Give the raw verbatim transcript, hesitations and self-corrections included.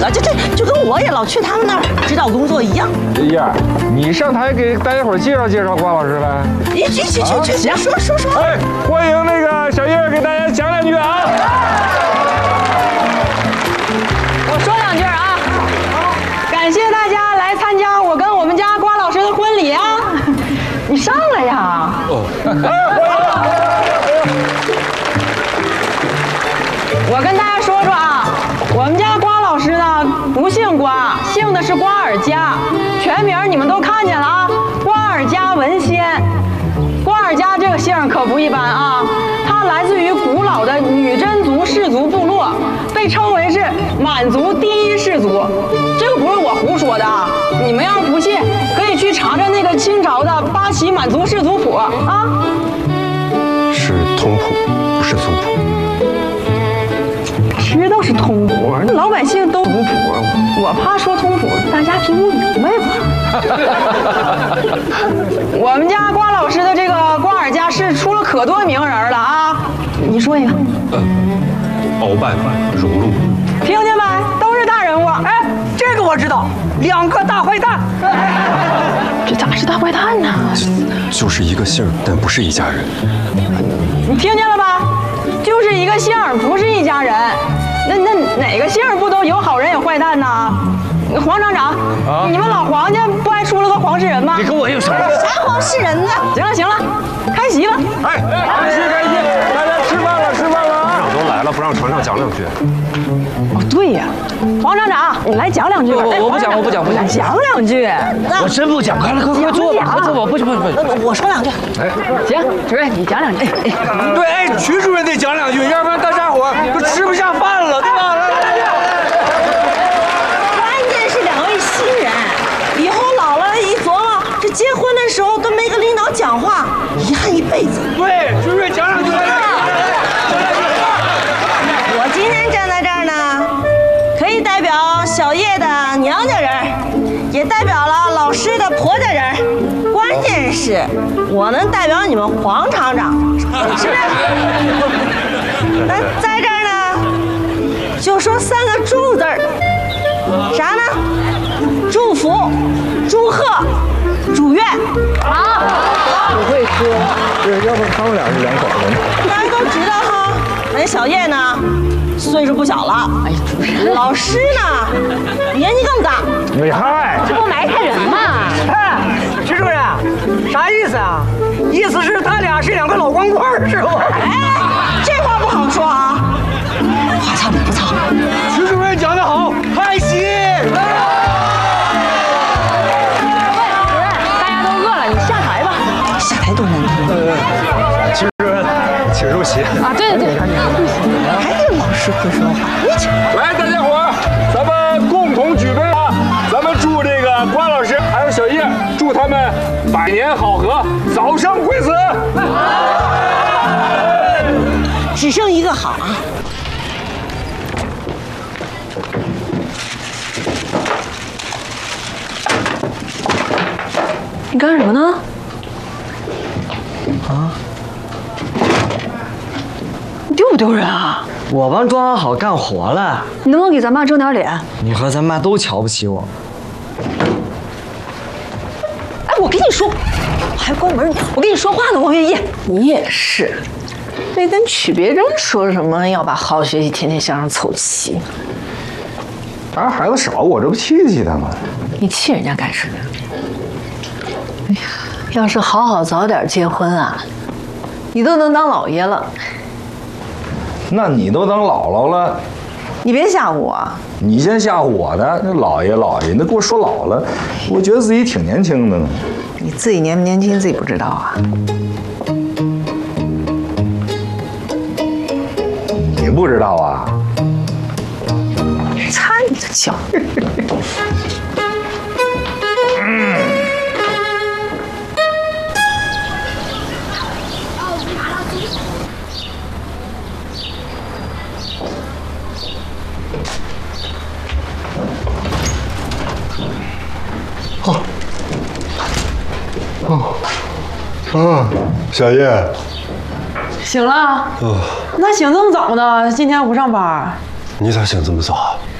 啊，这这就跟我也老去他们那儿指导工作一样。 燕儿，你上台给大家伙介绍介绍关老师呗。 你去去去去，行，说说说。 哎，欢迎那个小燕给大家讲两句啊。 我说两句啊，感谢大家来参加我跟我们家瓜老师的婚礼啊！你上来呀！哦。我跟大家说说啊，我们家瓜老师呢不姓瓜，姓的是瓜尔佳，全名你们都看见了啊，瓜尔佳文先。瓜尔佳这个姓可不一般啊，它来自于古老的女真族氏族部落，被称为是满族第一氏族。这个不是我胡说的啊，你们要是不信，可以去查查那个清朝的八旗满族氏族谱啊。 是通谱，不是族谱。 知道是通谱，那老百姓都族谱，我怕说通谱，大家听不明白吧？我们家瓜老师的这个瓜尔佳氏出了可多名人了啊！你说一个。 呃，鳌拜、荣禄， 听见没？都是大人物。 哎，这个我知道，两个大坏蛋。 这咋是大坏蛋呢？ 就是一个姓，但不是一家人。 你听见了吧？就是一个姓，不是一家人。那那哪个姓不都有好人有坏蛋呢？黄厂长，啊、你们老黄家不还出了个黄世仁吗？ 你跟我有什么？ 啥黄世仁呢？ 行了行了，开席了。 哎，开席开席，大家吃饭了吃饭了啊！ 厂长都来了，不让厂长讲两句。 哦，对呀，黄厂长，你来讲两句。 我我不讲，我不讲，不讲， 讲两句。 我真不讲，快来快快坐吧，快坐吧，不行不行不行。 我说两句。 哎，行，主任你讲两句。哎哎，对，哎，徐主任得讲两句，要不然大家伙都吃不下饭了，对吧？ 关键是两位新人，以后老了一琢磨，这结婚的时候都没跟领导讲话，遗憾一辈子。 对，徐主任讲两句。 我今天站在这儿呢，可以代表小叶的娘家人，也代表了老师的婆家人，关键是我能代表你们黄厂长，是不是？那在这儿呢，就说三个祝字儿，啥呢？祝福、祝贺、祝愿。好， 不会说，对，要不他们俩是两口子。 大家都知道哈，那小叶呢，岁数不小了。哎，老师呢，年纪更大。 你嗨， 这不埋汰人吗？ 哎，徐主任，啥意思啊？意思是他俩是两个老光棍是吧？ 哎，这话不好说啊。话糙理不糙。 徐主任讲得好，开席。 大家都饿了，你下台吧。 下台多难听。 呃，徐主任，请入席。 啊，对对对， 还是老师会说话。 来，大家伙，咱们共同举杯啊！咱们祝这个关老师还有小叶，祝他们百年好合，早生贵子。 只剩一个好啊！ 你干什么呢？ 啊？ 你丢不丢人啊？ 我帮庄好干活了。 你能不能给咱妈挣点脸？ 你和咱妈都瞧不起我。 哎，我跟你说，我还关门，我跟你说话呢，王月叶。 你也是，没跟曲别针说什么要把好好学习天天向上凑齐。 咱孩子少，我这不气气他吗？ 你气人家干什么？哎呀，要是好好早点结婚啊，你都能当老爷了。 那你都当姥姥了， 你别吓唬我。 你先吓唬我的，那姥爷姥爷，那给我说老了，我觉得自己挺年轻的呢。 你自己年不年轻自己不知道啊？ 你不知道啊？ 擦你的脚！ 哦，哦，啊，小叶， 醒了？ 哦， 那醒这么早呢？今天不上班？ 你咋醒这么早啊？